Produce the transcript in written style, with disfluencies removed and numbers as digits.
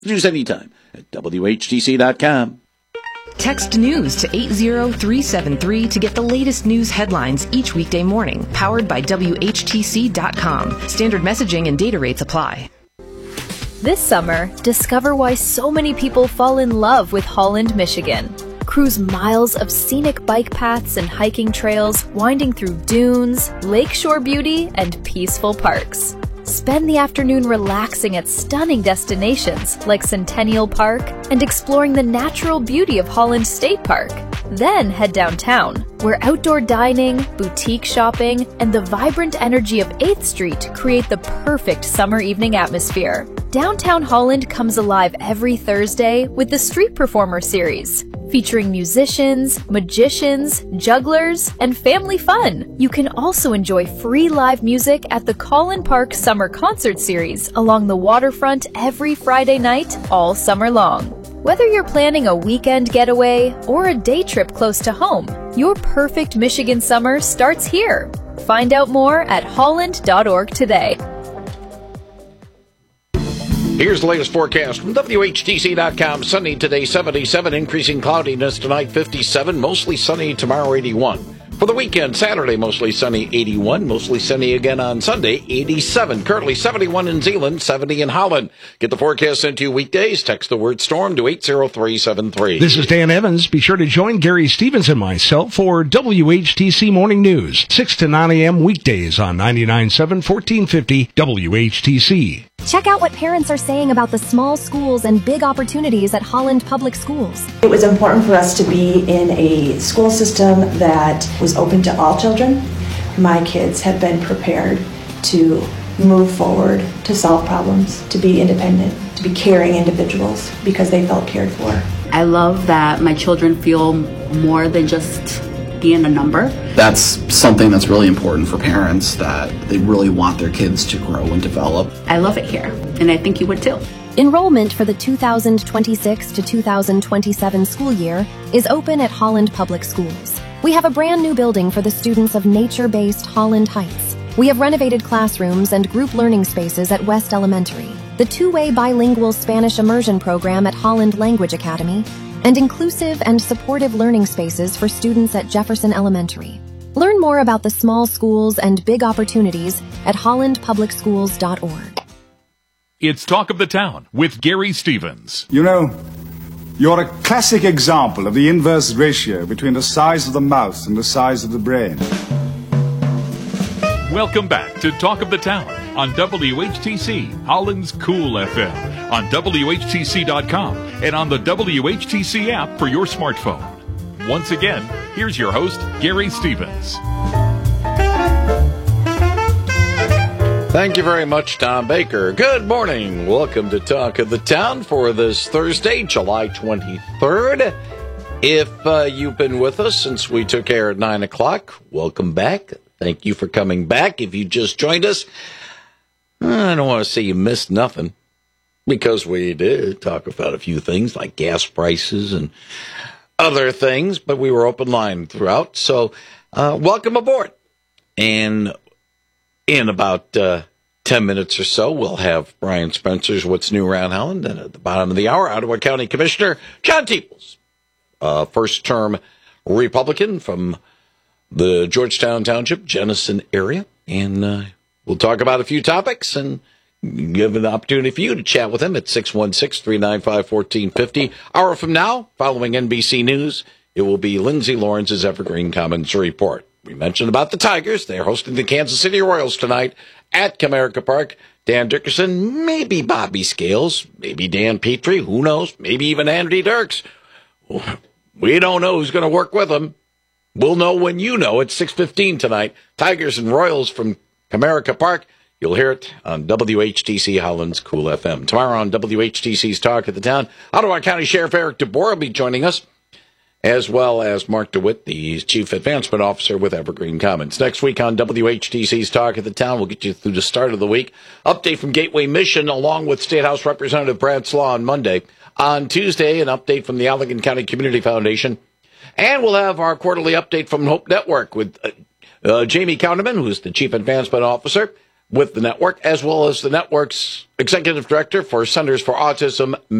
News anytime at WHTC.com. Text news to 80373 to get the latest news headlines each weekday morning. Powered by WHTC.com. Standard messaging and data rates apply. This summer, discover why so many people fall in love with Holland, Michigan. Cruise miles of scenic bike paths and hiking trails, winding through dunes, lakeshore beauty, and peaceful parks. Spend the afternoon relaxing at stunning destinations like Centennial Park and exploring the natural beauty of Holland State Park. Then head downtown, where outdoor dining, boutique shopping, and the vibrant energy of 8th Street create the perfect summer evening atmosphere. Downtown Holland comes alive every Thursday with the Street Performer series, featuring musicians, magicians, jugglers, and family fun. You can also enjoy free live music at the Collin Park Summer Concert Series along the waterfront every Friday night all summer long. Whether you're planning a weekend getaway or a day trip close to home, your perfect Michigan summer starts here. Find out more at holland.org today. Here's the latest forecast from WHTC.com. Sunny today, 77. Increasing cloudiness tonight, 57. Mostly sunny tomorrow, 81. For the weekend, Saturday, mostly sunny, 81. Mostly sunny again on Sunday, 87. Currently 71 in Zeeland, 70 in Holland. Get the forecast sent to you weekdays. Text the word storm to 80373. This is Dan Evans. Be sure to join Gary Stevens and myself for WHTC Morning News, 6 to 9 a.m. weekdays on 99.7, 1450 WHTC. Check out what parents are saying about the small schools and big opportunities at Holland Public Schools. It was important for us to be in a school system that was open to all children. My kids have been prepared to move forward, to solve problems, to be independent, to be caring individuals because they felt cared for. I love that my children feel more than just being a number. That's something that's really important for parents, that they really want their kids to grow and develop. I love it here, and I think you would too. Enrollment for the 2026 to 2027 school year is open at Holland Public Schools. We have a brand new building for the students of nature-based Holland Heights. We have renovated classrooms and group learning spaces at West Elementary, the two-way bilingual Spanish immersion program at Holland Language Academy, and inclusive and supportive learning spaces for students at Jefferson Elementary. Learn more about the small schools and big opportunities at hollandpublicschools.org. It's Talk of the Town with Gary Stevens. You know, you're a classic example of the inverse ratio between the size of the mouth and the size of the brain. Welcome back to Talk of the Town on WHTC, Holland's Cool FM, on WHTC.com, and on the WHTC app for your smartphone. Once again, here's your host, Gary Stevens. Thank you very much, Tom Baker. Good morning. Welcome to Talk of the Town for this Thursday, July 23rd. If you've been with us since we took air at 9 o'clock, welcome back. Thank you for coming back. If you just joined us, I don't want to say you missed nothing, because we did talk about a few things like gas prices and other things, but we were open line throughout. So welcome aboard. And in about 10 minutes or so, we'll have Brian Spencer's What's New Around Holland. And at the bottom of the hour, Ottawa County Commissioner John Teeples, first-term Republican from the Georgetown Township, Jenison area. And we'll talk about a few topics and give an opportunity for you to chat with him at 616-395-1450. Hour from now, following NBC News, it will be Lindsay Lawrence's Evergreen Commons Report. We mentioned about the Tigers. They're hosting the Kansas City Royals tonight at Comerica Park. Dan Dickerson, maybe Bobby Scales, maybe Dan Petrie, who knows, maybe even Andy Dirks. We don't know who's going to work with them. We'll know when you know. It's 6:15 tonight. Tigers and Royals from Comerica Park. You'll hear it on WHTC Holland's Cool FM. Tomorrow on WHTC's Talk of the Town, Ottawa County Sheriff Eric DeBoer will be joining us, as well as Mark DeWitt, the Chief Advancement Officer with Evergreen Commons. Next week on WHTC's Talk of the Town, we'll get you through the start of the week. Update from Gateway Mission, along with State House Representative Brad Slaw on Monday. On Tuesday, an update from the Allegan County Community Foundation. And we'll have our quarterly update from Hope Network with Jamie Counterman, who's the Chief Advancement Officer, with the network, as well as the network's executive director for Centers for Autism